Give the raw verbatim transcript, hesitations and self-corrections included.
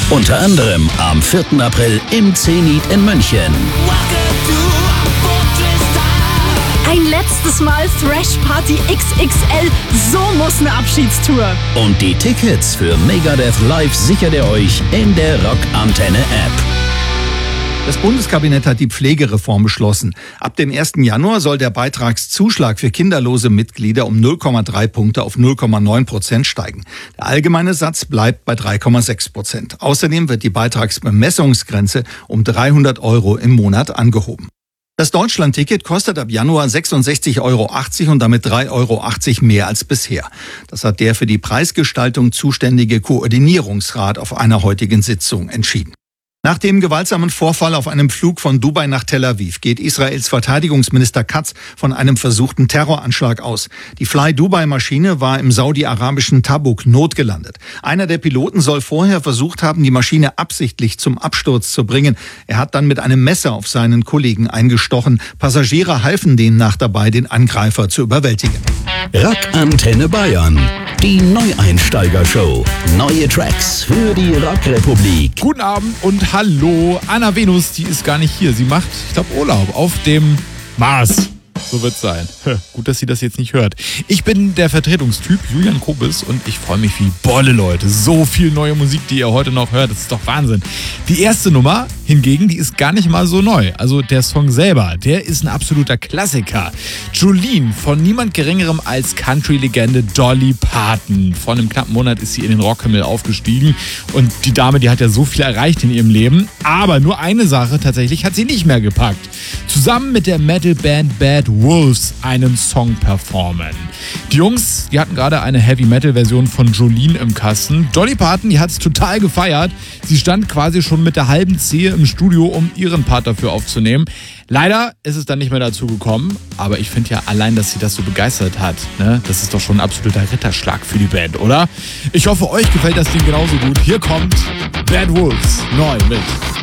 Unter anderem am vierten April im Zenit in München. Ein letztes Mal Thrash Party X X L. So muss eine Abschiedstour. Und die Tickets für Megadeth Live sichert ihr euch in der Rockantenne-App. Das Bundeskabinett hat die Pflegereform beschlossen. Ab dem ersten Januar soll der Beitragszuschlag für kinderlose Mitglieder um null Komma drei Punkte auf null Komma neun Prozent steigen. Der allgemeine Satz bleibt bei drei Komma sechs Prozent. Außerdem wird die Beitragsbemessungsgrenze um dreihundert Euro im Monat angehoben. Das Deutschland-Ticket kostet ab Januar sechsundsechzig Euro achtzig und damit drei Euro achtzig mehr als bisher. Das hat der für die Preisgestaltung zuständige Koordinierungsrat auf einer heutigen Sitzung entschieden. Nach dem gewaltsamen Vorfall auf einem Flug von Dubai nach Tel Aviv geht Israels Verteidigungsminister Katz von einem versuchten Terroranschlag aus. Die Fly-Dubai-Maschine war im saudi-arabischen Tabuk notgelandet. Einer der Piloten soll vorher versucht haben, die Maschine absichtlich zum Absturz zu bringen. Er hat dann mit einem Messer auf seinen Kollegen eingestochen. Passagiere halfen demnach dabei, den Angreifer zu überwältigen. Rockantenne Bayern. Die Neueinsteiger-Show. Neue Tracks für die Rockrepublik. Guten Abend und hallo. Anna Venus, die ist gar nicht hier. Sie macht, ich glaube, Urlaub auf dem Mars. So wird's sein. Gut, dass sie das jetzt nicht hört. Ich bin der Vertretungstyp Julian Kobis und ich freue mich wie Bolle, Leute. So viel neue Musik, die ihr heute noch hört. Das ist doch Wahnsinn. Die erste Nummer hingegen, die ist gar nicht mal so neu. Also der Song selber, der ist ein absoluter Klassiker. Jolene von niemand Geringerem als Country-Legende Dolly Parton. Vor einem knappen Monat ist sie in den Rockhimmel aufgestiegen. Und die Dame, die hat ja so viel erreicht in ihrem Leben. Aber nur eine Sache tatsächlich hat sie nicht mehr gepackt. Zusammen mit der Metal-Band Bad Wolves einen Song performen. Die Jungs, die hatten gerade eine Heavy-Metal-Version von Jolene im Kasten. Dolly Parton, die hat es total gefeiert. Sie stand quasi schon mit der halben Zehe im Studio, um ihren Part dafür aufzunehmen. Leider ist es dann nicht mehr dazu gekommen, aber ich finde ja allein, dass sie das so begeistert hat, ne? Das ist doch schon ein absoluter Ritterschlag für die Band, oder? Ich hoffe, euch gefällt das Ding genauso gut. Hier kommt Bad Wolves, neu mit